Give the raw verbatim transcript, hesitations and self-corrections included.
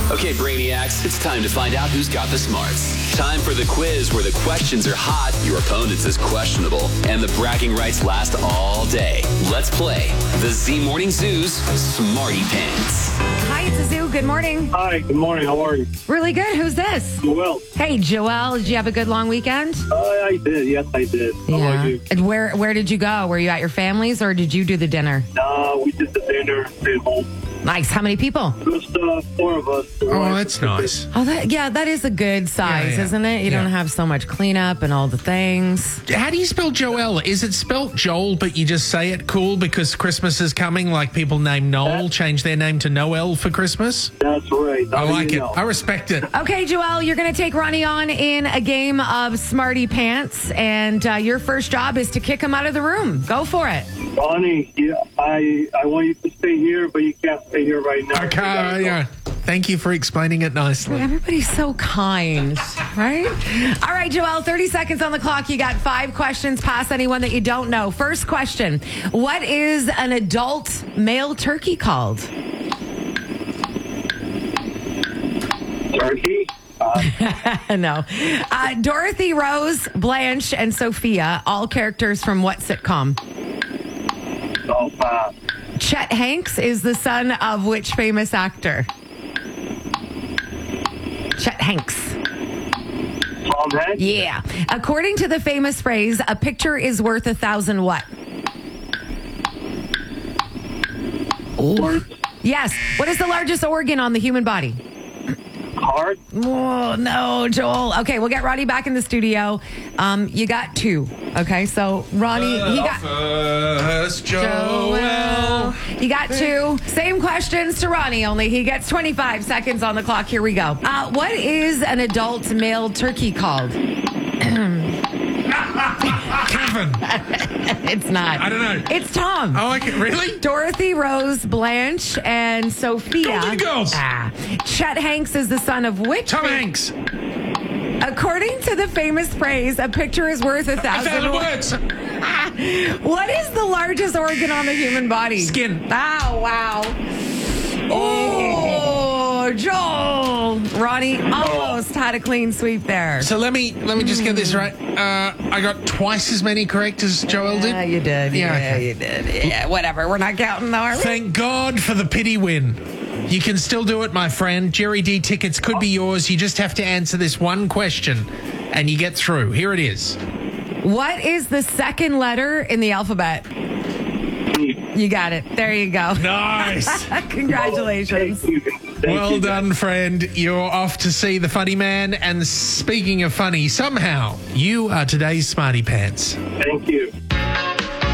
Okay, Brainiacs, it's time to find out who's got the smarts. Time for the quiz where the questions are hot, your opponent's is questionable, and the bragging rights last all day. Let's play the Z Morning Zoo's Smarty Pants. Hi, it's Azu. Good morning. Hi, good morning. How are you? Really good. Who's this? Well, Hey, Joel. Did you have a good long weekend? uh, I did. Yes, I did. How about you? And where where did you go? Were you at your family's or did you do the dinner? Uh, we did the dinner, stayed home. Nice. How many people? Just uh, four of us. Oh, that's nice. Oh, that, yeah, that is a good size, Yeah, yeah. isn't it? You Yeah. don't have so much cleanup and all the things. How do you spell Joel? Is it spelt Joel, but you just say it cool because Christmas is coming? Like people named Noel change their name to Noel for Christmas? That's right. I How do like you it. know? I respect it. Okay, Joel, you're going to take Ronnie on in a game of Smarty Pants, and uh, your first job is to kick him out of the room. Go for it. Ronnie, yeah, I, I want you to stay here, but you can't stay here right now. Okay, You gotta go. yeah. Thank you for explaining it nicely. Everybody's so kind, right? All right, Joel, thirty seconds on the clock. You got five questions. Pass anyone that you don't know. First question. What is an adult male turkey called? Turkey? Uh, no. Uh, Dorothy, Rose, Blanche, and Sophia, all characters from what sitcom? oh, uh, Chet Hanks is the son of which famous actor? Chet Hanks. Tom Hanks? Yeah. According to the famous phrase, a picture is worth a thousand what? What? Yes. What is the largest organ on the human body? Heart? Oh, no, Joel. Okay, we'll get Ronnie back in the studio. Um, you got two. Okay, so Ronnie, he got... First, Joel. You got two. Same questions to Ronnie, only he gets twenty-five seconds on the clock. Here we go. Uh, what is an adult male turkey called? Kevin. It's not. I don't know. It's Tom. Oh, okay. Really? Dorothy, Rose, Blanche, and Sophia. Golden Girls. Ah. Chet Hanks is the son of which? Tom Hanks. According to the famous phrase, a picture is worth a A thousand, thousand words. Ah. What is the largest organ on the human body? Skin. Oh, wow. Oh, Joel. Ronnie almost had a clean sweep there. So let me let me just get this right. Uh, I got twice as many correct as Joel did. Yeah, you did. Yeah, Yeah, okay. you did. Yeah, whatever. We're not counting, though, are we? Thank God for the pity win. You can still do it, my friend. Jerry D tickets could be yours. You just have to answer this one question, and you get through. Here it is. What is the second letter in the alphabet? You got it. There you go. Nice. Congratulations. Thank you. Thank Well you, done, friend. You're off to see the funny man. And speaking of funny, somehow you are today's Smarty Pants. Thank you.